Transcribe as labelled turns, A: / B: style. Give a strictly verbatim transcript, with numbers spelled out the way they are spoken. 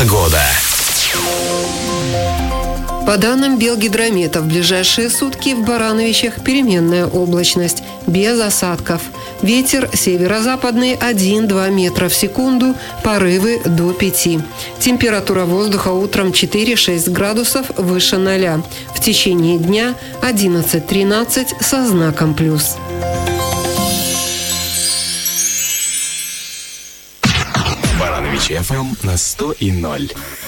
A: Погода.
B: По данным Белгидромета, в ближайшие сутки в Барановичах переменная облачность, без осадков. Ветер северо-западный один-два метра в секунду, порывы до пяти. Температура воздуха утром четыре-шесть градусов выше ноля. В течение дня одиннадцать-тринадцать со знаком плюс.
A: Барановичи эф эм на сто и ноль.